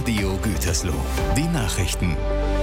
Radio Gütersloh. Die Nachrichten.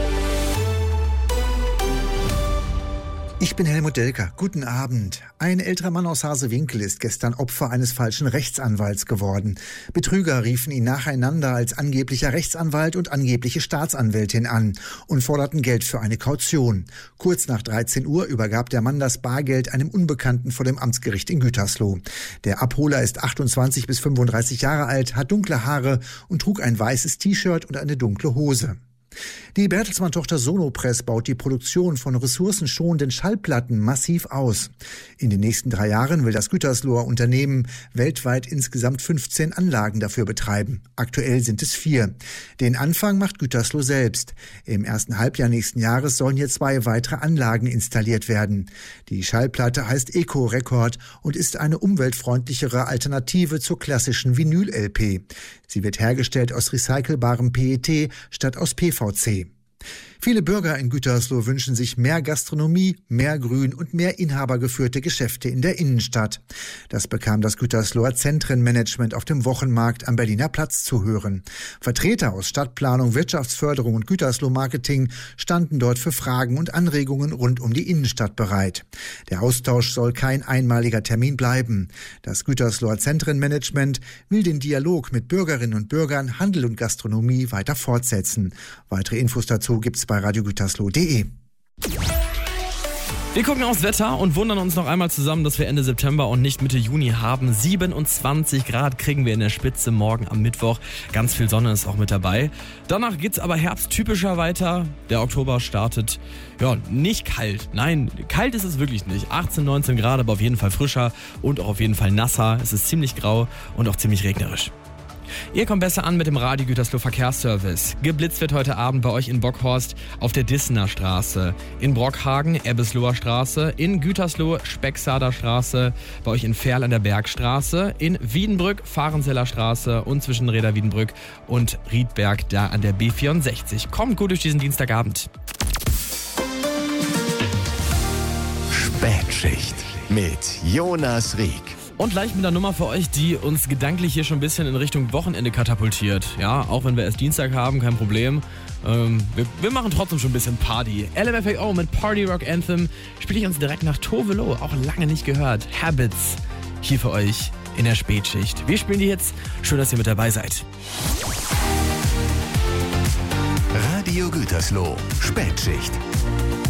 Ich bin Helmut Delker. Guten Abend. Ein älterer Mann aus Hasewinkel ist gestern Opfer eines falschen Rechtsanwalts geworden. Betrüger riefen ihn nacheinander als angeblicher Rechtsanwalt und angebliche Staatsanwältin an und forderten Geld für eine Kaution. Kurz nach 13 Uhr übergab der Mann das Bargeld einem Unbekannten vor dem Amtsgericht in Gütersloh. Der Abholer ist 28 bis 35 Jahre alt, hat dunkle Haare und trug ein weißes T-Shirt und eine dunkle Hose. Die Bertelsmann-Tochter Sonopress baut die Produktion von ressourcenschonenden Schallplatten massiv aus. In den nächsten 3 Jahren will das Gütersloher Unternehmen weltweit insgesamt 15 Anlagen dafür betreiben. Aktuell sind es 4. Den Anfang macht Gütersloh selbst. Im ersten Halbjahr nächsten Jahres sollen hier 2 weitere Anlagen installiert werden. Die Schallplatte heißt Eco Record und ist eine umweltfreundlichere Alternative zur klassischen Vinyl-LP. Sie wird hergestellt aus recycelbarem PET statt aus PVC. Viele Bürger in Gütersloh wünschen sich mehr Gastronomie, mehr Grün und mehr inhabergeführte Geschäfte in der Innenstadt. Das bekam das Gütersloher Zentrenmanagement auf dem Wochenmarkt am Berliner Platz zu hören. Vertreter aus Stadtplanung, Wirtschaftsförderung und Gütersloh-Marketing standen dort für Fragen und Anregungen rund um die Innenstadt bereit. Der Austausch soll kein einmaliger Termin bleiben. Das Gütersloher Zentrenmanagement will den Dialog mit Bürgerinnen und Bürgern, Handel und Gastronomie weiter fortsetzen. Weitere Infos dazu gibt's bei radiogütersloh.de. Wir gucken aufs Wetter und wundern uns noch einmal zusammen, dass wir Ende September und nicht Mitte Juni haben. 27 Grad kriegen wir in der Spitze morgen am Mittwoch. Ganz viel Sonne ist auch mit dabei. Danach geht's aber herbsttypischer weiter. Der Oktober startet, nicht kalt. Nein, kalt ist es wirklich nicht. 18, 19 Grad, aber auf jeden Fall frischer und auch auf jeden Fall nasser. Es ist ziemlich grau und auch ziemlich regnerisch. Ihr kommt besser an mit dem Radio Gütersloh Verkehrsservice. Geblitzt wird heute Abend bei euch in Bockhorst auf der Dissener Straße, in Brockhagen Ebbesloher Straße, in Gütersloh Specksader Straße, bei euch in Ferl an der Bergstraße, in Wiedenbrück Fahrenseller Straße und zwischen Reda Wiedenbrück und Riedberg da an der B64. Kommt gut durch diesen Dienstagabend. Spätschicht mit Jonas Rieck. Und gleich mit einer Nummer für euch, die uns gedanklich hier schon ein bisschen in Richtung Wochenende katapultiert. Ja, auch wenn wir erst Dienstag haben, kein Problem. Wir machen trotzdem schon ein bisschen Party. LMFAO mit Party Rock Anthem spiele ich uns direkt nach Tovelo, auch lange nicht gehört. Habits, hier für euch in der Spätschicht. Wir spielen die jetzt. Schön, dass ihr mit dabei seid. Radio Gütersloh, Spätschicht.